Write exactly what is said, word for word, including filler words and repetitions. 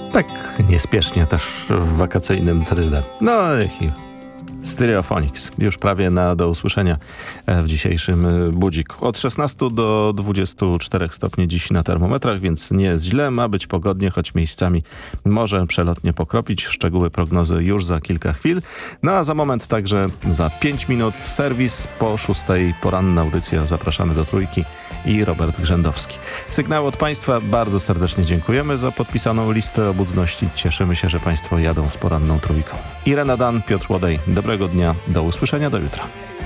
Tak niespiesznie też w wakacyjnym tryle. No i Stereophonics. Już prawie na do usłyszenia w dzisiejszym budziku. Od szesnastu do dwudziestu czterech stopni dziś na termometrach, więc nie jest źle. Ma być pogodnie, choć miejscami może przelotnie pokropić. Szczegóły prognozy już za kilka chwil. No a za moment także za pięć minut serwis. Po szóstej poranna audycja. Zapraszamy do Trójki i Robert Grzędowski. Sygnały od Państwa. Bardzo serdecznie dziękujemy za podpisaną listę obudności. Cieszymy się, że Państwo jadą z poranną Trójką. Irena Dan, Piotr Łodej. Dobrego dnia. Do usłyszenia. Do jutra.